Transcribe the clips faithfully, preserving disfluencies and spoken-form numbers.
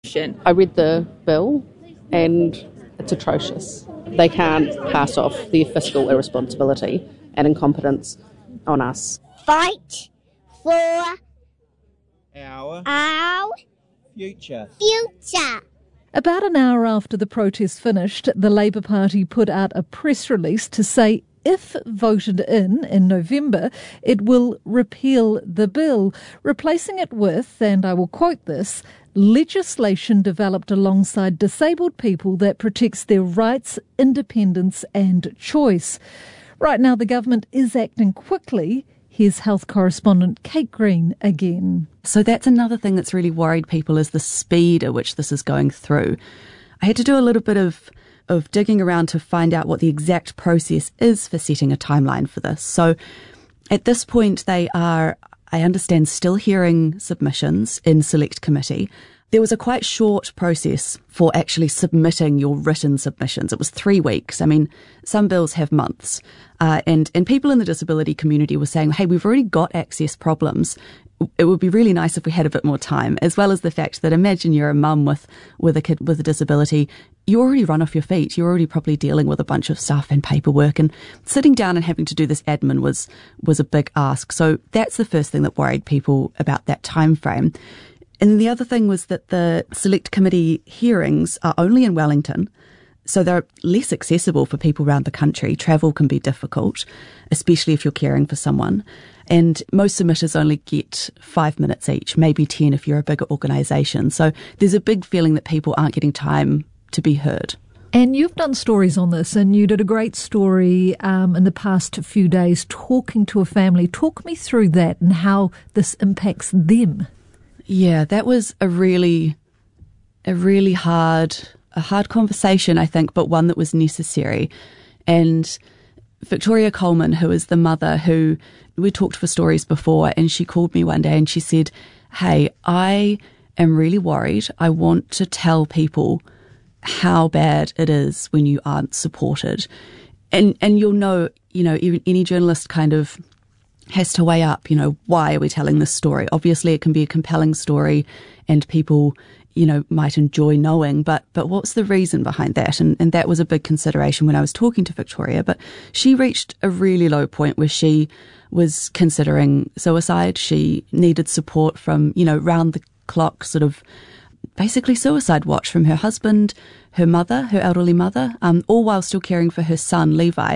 I read the bill and it's atrocious. They can't pass off their fiscal irresponsibility and incompetence on us. Fight for Our our future. future. About an hour after the protest finished, the Labour Party put out a press release to say if voted in in November, it will repeal the bill, replacing it with, and I will quote this, legislation developed alongside disabled people that protects their rights, independence and choice. Right now, the government is acting quickly. Here's health correspondent Kate Green again. So that's another thing that's really worried people is the speed at which this is going through. I had to do a little bit of of digging around to find out what the exact process is for setting a timeline for this. So at this point, they are, I understand, still hearing submissions in select committee. There was a quite short process for actually submitting your written submissions. It was three weeks. I mean, some bills have months. Uh, and, and people in the disability community were saying, hey, we've already got access problems. It would be really nice if we had a bit more time, as well as the fact that imagine you're a mum with, with a kid with a disability. You already run off your feet. You're already probably dealing with a bunch of stuff and paperwork, and sitting down and having to do this admin was, was a big ask. So that's the first thing that worried people about that time frame. And the other thing was that the select committee hearings are only in Wellington, so they're less accessible for people around the country. Travel can be difficult, especially if you're caring for someone. And most submitters only get five minutes each, maybe ten if you're a bigger organisation. So there's a big feeling that people aren't getting time to be heard. And you've done stories on this, and you did a great story um, in the past few days talking to a family. Talk me through that and how this impacts them. Yeah, that was a really, a really hard, a hard conversation, I think, but one that was necessary. And Victoria Coleman, who is the mother who we talked for stories before, and she called me one day and she said, hey, I am really worried. I want to tell people how bad it is when you aren't supported. And, and you'll know, you know, any journalist kind of has to weigh up, you know, why are we telling this story? Obviously, it can be a compelling story and people, you know, might enjoy knowing, but but what's the reason behind that? And, and that was a big consideration when I was talking to Victoria. But she reached a really low point where she was considering suicide. She needed support from, you know, round the clock sort of basically suicide watch from her husband, her mother, her elderly mother, um, all while still caring for her son, Levi.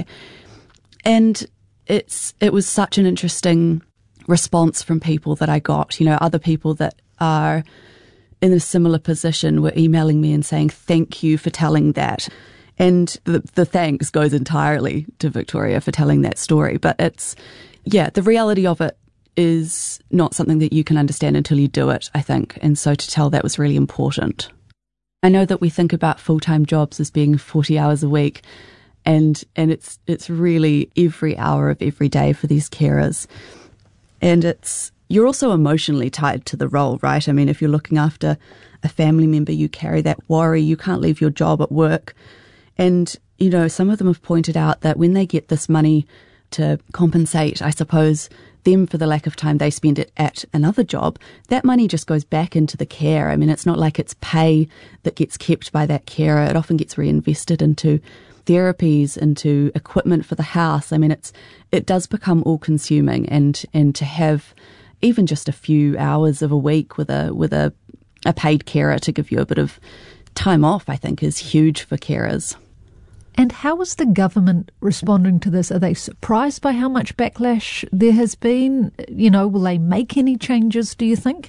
And It's it was such an interesting response from people that I got. You know, other people that are in a similar position were emailing me and saying, thank you for telling that. And the, the thanks goes entirely to Victoria for telling that story. But it's, yeah, the reality of it is not something that you can understand until you do it, I think. And so to tell that was really important. I know that we think about full-time jobs as being forty hours a week. And and it's it's really every hour of every day for these carers. And it's you're also emotionally tied to the role, right? I mean, if you're looking after a family member, you carry that worry. You can't leave your job at work. And, you know, some of them have pointed out that when they get this money to compensate, I suppose, them for the lack of time they spend it at another job, that money just goes back into the care. I mean, it's not like it's pay that gets kept by that carer. It often gets reinvested into therapies, into equipment for the house. I mean, it's it does become all-consuming, and and to have even just a few hours of a week with a with a, a paid carer to give you a bit of time off, I think, is huge for carers. And how is the government responding to this? Are they surprised by how much backlash there has been? You know, will they make any changes, do you think?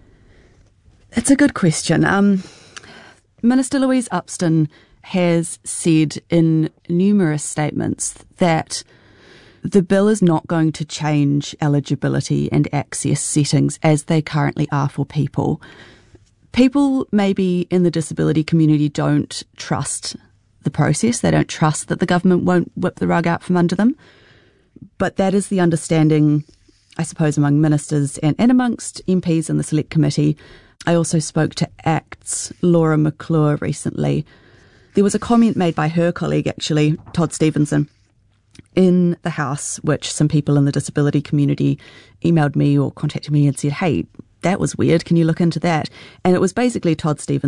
It's a good question. Um, Minister Louise Upston has said in numerous statements that the bill is not going to change eligibility and access settings as they currently are for people. People maybe in the disability community don't trust the process. They don't trust that the government won't whip the rug out from under them. But that is the understanding, I suppose, among ministers and, and amongst M Ps in the Select Committee. I also spoke to ACT's Laura McClure recently. There was a comment made by her colleague, actually, Todd Stevenson, in the House, which some people in the disability community emailed me or contacted me and said, hey, that was weird, can you look into that? And it was basically Todd Stevenson